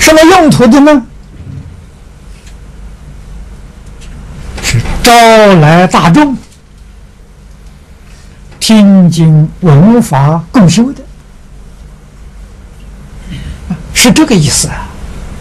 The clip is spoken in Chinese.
什么用途的呢？是招来大众听经闻法共修的，是这个意思啊。